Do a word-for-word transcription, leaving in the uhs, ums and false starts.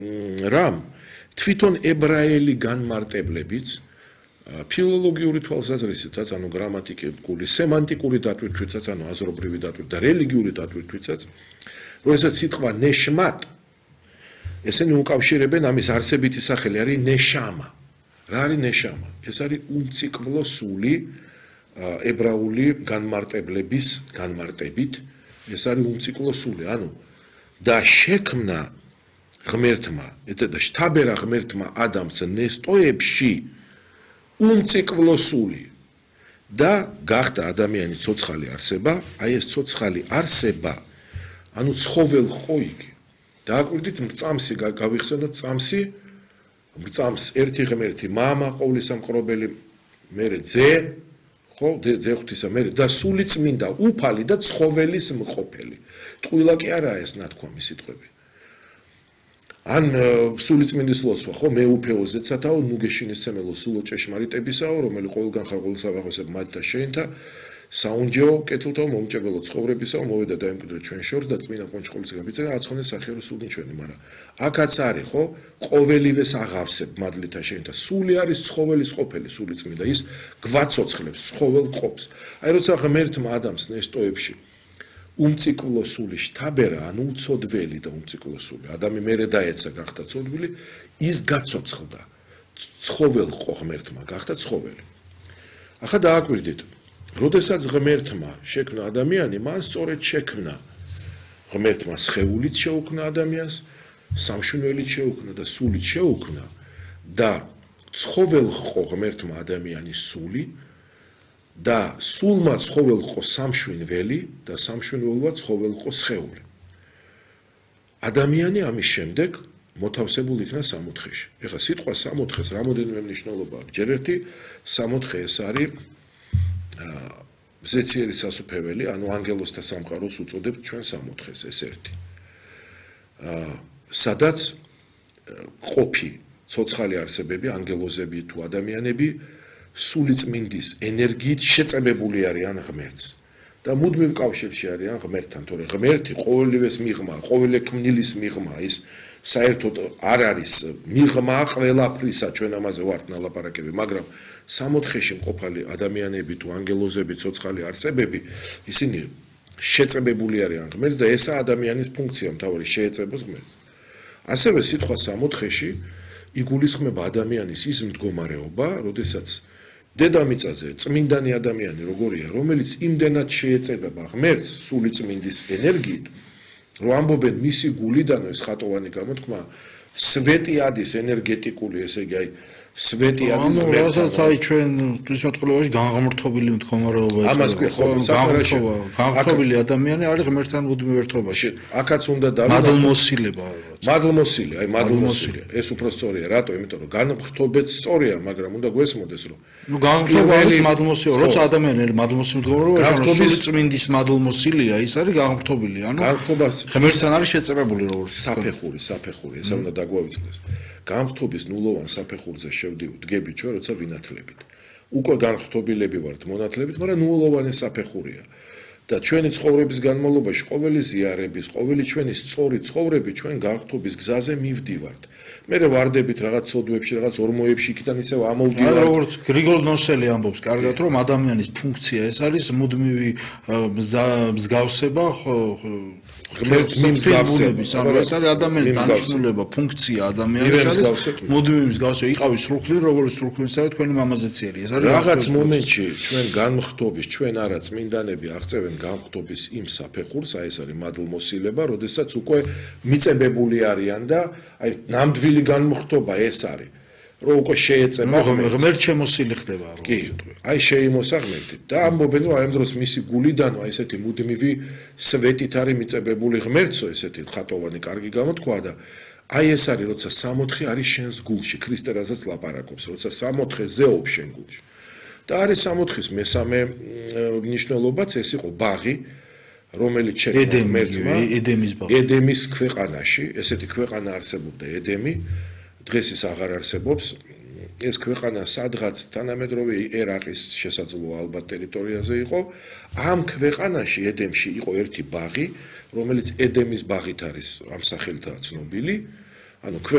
რამ თვითონ ებრაელი განმარტებლებიც ფილოლოგიური თვალსაზრისითაც, ანუ გრამატიკული, სემანტიკური დატვირთვითაც, ანუ აზრობრივი დატვირთვით და რელიგიური დატვირთვითაც, როდესაც სიტყვა ნეშმატ, ესენი უკავშირებენ ამის არსებითი სახელი არის ნეშამა. რა არის ნეშამა? ეს არის უმციკლო სული ებრაული განმარტებლების განმარტებით, ეს არის უმციკლო სული, ანუ და შექმნა ღმერთმა, და შთაბერა ღმერთმა ადამიანს ნესტოებში უმციკლო სული და გახდა ადამიანის ცოცხალი არსება, აი ეს ცოცხალი არსება, ანუ ცხოველ ხო იგი. დააკვირდით მრწამსი გავიხსენოთ წამსი, მრწამს ერთი ღმერთი, მამა ყოვლისამყრობელი, მერე ძე, ხო, ძე ღვთისა, მერე და სული წმინდა, უფალი და ცხოველის მყოფელი. ტყუილა კი არაა ეს ნათქვამი სიტყვები. ან სულიწმინდის ლოცვა, ხო, მე უფეო ზეცათაო, ნუ გეშინისცემელო სულო ჭეშმარიტებისაო, რომელი ყოველგან ხარ ყოველსავაღოსებ მათთა შეინთა, საუნჯეო, კეთილთაო, მომჭებელო ცხოვრებისაო, მოვედა დაემკვიდრა ჩვენ შორს და წმინდა ყონჩყოლის გაბიცა და აცხონეს სახერო სული ჩვენი, მაგრამ აქაც არის, ხო, ყოველივეს აღავსებ მადლითა შეინთა. სული არის ცხოველის ყოფილი, სული წმინდა, ის გვაცოცხლებს, ცხოველ ყოფს. აი როცა ღმერთმა ადამიანს ნესტოებში უმციკლო სული შთაბერა, ანუ უცოდველი და უმციკლო სული. ადამი მერე დაეცა გახდა ცოდვილი, ის გაცოცხლდა. ცხოველ ყო ღმერთმა გახდა ცხოველი. ახლა დააკვირდით, როდესაც ღმერთმა შექმნა ადამიანი, მან სწორედ შექმნა ღმერთმა სხეულით შეუქმნა ადამიანს, სამშვენელით შეუქმნა და სულით შეუქმნა და ცხოველ ყო ღმერთმა ადამიანის სული და სულმა ცხოველ ყო სამშვენველი და სამშვენველმა ცხოველ ყო სხეული. ადამიანი ამის შემდეგ მოთავსებულ იქნა სამოთხეში. ეხლა სიტყვა სამოთხეს რამოდენიმე მნიშვნელობა აქვს. ჯერ ერთი სამოთხე ეს არის ზეციერი სასუფეველი, ანუ ანგელოზთა სამყაროს უწოდებთ ჩვენ სამოთხეს, ეს ერთი. სადაც ყოფი ცოცხალი არსებები, ანგელოზები თუ ადამიანები სულიწმინდის ენერგიით შეწებებული არიან ღმერთს და მუდმივ კავშირში არიან ღმერთთან, თორე ღმერთი ყოველივეს მიღმა, ყოველი ქმნილის მიღმა, ის საერთოდ არ არის მიღმა ყველაფრისა, ჩვენ ამაზე ვართ ნალაპარაკები, მაგრამ სამოთხეში მყოფალი ადამიანები თუ ანგელოზები, ცოცხალი არსებები, ისინი შეწებებული არიან ღმერთს და ესაა ადამიანის ფუნქცია, მთავარი შეეწებოს ღმერთს. ასევე სიტყვა სამოთხეში იგულისხმება ადამიანის ის მდგომარეობა, როდესაც დედამიწაზე წმინდანი ადამიანი როგორია, რომელიც იმდენად შეეწებება ღმერთს სულიწმინდის ენერგიით, რომ ამბობენ მისი გულიდან ეს ხატოვანი გამოთქმა სვეტი ადის ენერგეტიკული, ესე იგი აი სვეტი ადის ღმერთთან. რასაც აი ჩვენ თვითმეტყველებაში განღმრთობილი მდგომარეობა ამას კი ხო საფრაში განღმრთობილი ადამიანი არის ღმერთთან მუდმივ ერთობაში. აქაც უნდა დავინახოთ მადლმოსილება. მადლმოსილი, აი მადლმოსილი. ეს უფრო სწორია, რატო? იმიტომ რომ განღრთობაც სწორია, მაგრამ უნდა გვესმოდეს რომ ნუ განღრთობა არის მადლმოსილი, როცა ადამიანი მადლმოსილი მდგომარეობაში, სულიწმინდის მადლმოსილია, ის არის განღრთობილი, ანუ ღმერთთან არის შეწებებული როგორც საფეხური, საფეხური, ესა უნდა დაგვავიწყდეს. განღრთობის ნულოვან საფეხურზე შევდგებით ჩვენ, როცა ვინათლებით. უკვე განღრთობილები ვართ მონათლებით, მაგრამ ნულოვანი საფეხურია. და ჩვენი ცხოვრების განმავლობაში ყოველი ზიარების, ყოველი ჩვენი სწორი ცხოვრები ჩვენ განღრთობის გზაზე მივდივართ. მერე ვარდებით რაღაც ცოდვებში, რაღაც ორმოებში, იქიდან ისევ ამოვდივართ. აი როგორც გრიგოლ ნოსელი ამბობს კარგად, რომ ადამიანის ფუნქცია ეს არის მუდმივი მსგავსება ღმერთს მიმსგავსების, ანუ ეს არის ადამიანის დანიშნულება, ფუნქცია ადამიანის არის მუდმივი მსგავსება, იყავი სრულქმნილი, როგორც სრულქმნილი არის თქვენი მამაზეციერი. ეს არის რაღაც მომენტში ჩვენ განღრთობის, ჩვენ არა წმინდანები აღწევენ განღრთობის იმ საფეხურს, აი ეს არის მადლმოსილება, როდესაც უკვე მიწებებული არიან და აი ნამდვილი განღრთობა ეს არის, რომ უკვე შეეწება ღმერთ შემოსილი ხდება, კი, აი შეიმოსა ღმერთით და ამბობენ, რომ აი ამ დროს მისი გულიდან აი ესეთი მუდმივი სვეტით არის მიწებებული ღმერთსო, ესეთი ხატოვანი კარგი გამოთქვა და აი ეს არის, როცა სამოთხე არის შენს გულში, ქრისტე რასაც ლაპარაკობს, როცა სამოთხე ზეობს შენ გულში. და არის სამოთხის მესამე მნიშვნელობაც, ეს იყო ბაღი, რომელიც შექმნა ღმერთმა ედემის ბაღი. ედემის ქვეყანაში, ესეთი ქვეყანა არსებობდა ედემი, დღეს ის აღარ არსებობს. ეს ქვეყანა სადღაც თანამედროვე ერაყის შესაძლო ალბათ ტერიტორიაზე იყო. ამ ქვეყანაში ედემში იყო ერთი ბაღი, რომელიც ედემის ბაღით არის ამ სახელითაა ცნობილი. ანუ